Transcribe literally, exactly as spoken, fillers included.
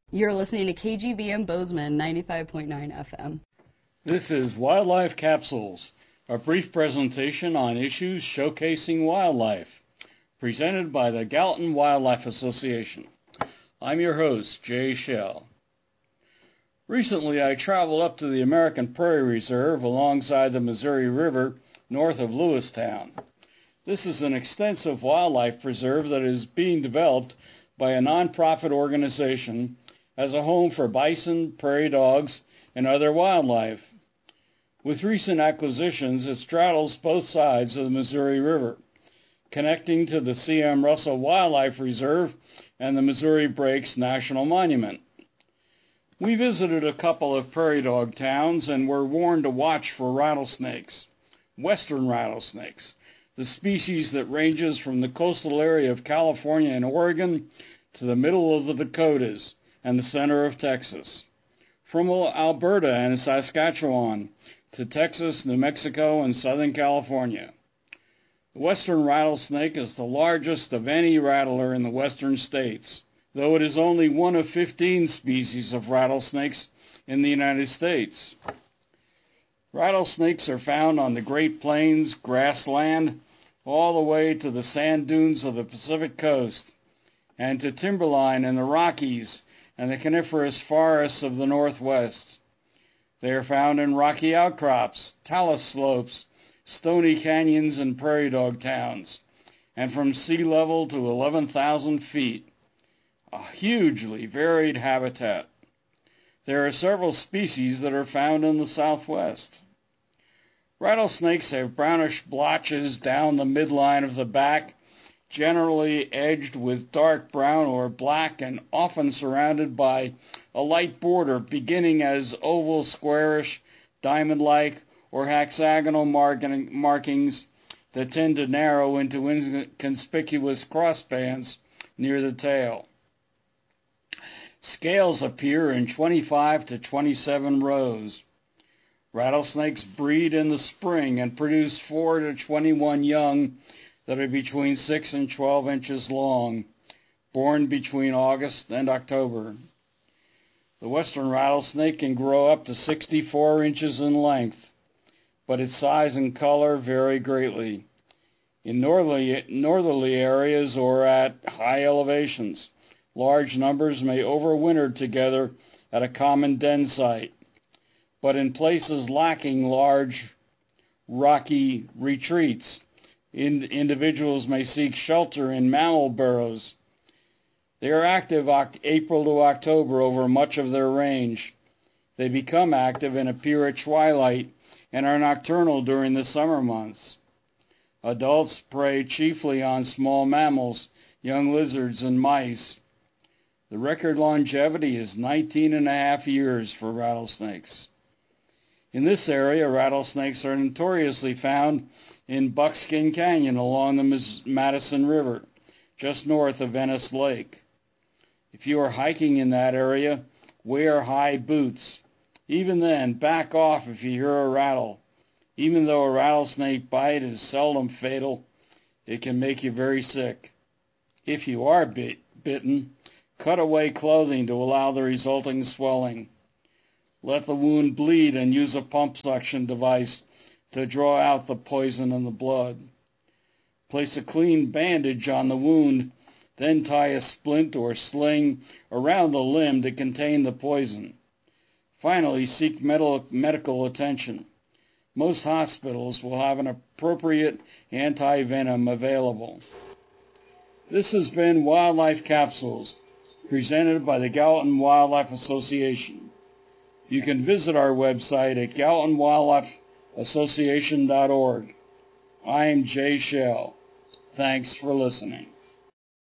You're listening to K G V M Bozeman ninety-five point nine F M. This is Wildlife Capsules, a brief presentation on issues showcasing wildlife, presented by the Gallatin Wildlife Association. I'm your host, Jay Shell. Recently, I traveled up to the American Prairie Reserve alongside the Missouri River north of Lewistown. This is an extensive wildlife preserve that is being developed by a nonprofit organization as a home for bison, prairie dogs, and other wildlife. With recent acquisitions, it straddles both sides of the Missouri River, connecting to the C M Russell Wildlife Reserve and the Missouri Breaks National Monument. We visited a couple of prairie dog towns and were warned to watch for rattlesnakes, western rattlesnakes, the species that ranges from the coastal area of California and Oregon to the middle of the Dakotas and the center of Texas. From Alberta and Saskatchewan to Texas, New Mexico, and Southern California. The western rattlesnake is the largest of any rattler in the western states, though it is only one of fifteen species of rattlesnakes in the United States. Rattlesnakes are found on the Great Plains, grassland, all the way to the sand dunes of the Pacific Coast, and to timberline in the Rockies and the coniferous forests of the Northwest. They are found in rocky outcrops, talus slopes, stony canyons, and prairie dog towns, and from sea level to eleven thousand feet. A hugely varied habitat. There are several species that are found in the Southwest. Rattlesnakes have brownish blotches down the midline of the back, generally edged with dark brown or black and often surrounded by a light border beginning as oval, squarish, diamond-like, or hexagonal marking, markings that tend to narrow into inconspicuous crossbands near the tail. Scales appear in twenty-five to twenty-seven rows. Rattlesnakes breed in the spring and produce four to twenty-one young that are between six and twelve inches long, born between August and October. The western rattlesnake can grow up to sixty-four inches in length, but its size and color vary greatly. In northerly, northerly areas or at high elevations, large numbers may overwinter together at a common den site, but in places lacking large, rocky retreats, in, individuals may seek shelter in mammal burrows. They are active oct- April to October over much of their range. They become active and appear at twilight and are nocturnal during the summer months. Adults prey chiefly on small mammals, young lizards, and mice. The record longevity is nineteen and a half years for rattlesnakes. In this area, rattlesnakes are notoriously found in Buckskin Canyon along the Madison River, just north of Venice Lake. If you are hiking in that area, wear high boots. Even then, back off if you hear a rattle. Even though a rattlesnake bite is seldom fatal, it can make you very sick. If you are bit, bitten, cut away clothing to allow the resulting swelling. Let the wound bleed and use a pump suction device to draw out the poison in the blood. Place a clean bandage on the wound, then tie a splint or sling around the limb to contain the poison. Finally, seek medical, medical attention. Most hospitals will have an appropriate anti-venom available. This has been Wildlife Capsules, presented by the Gallatin Wildlife Association. You can visit our website at gallatin wildlife association dot org. I am Jay Shell. Thanks for listening.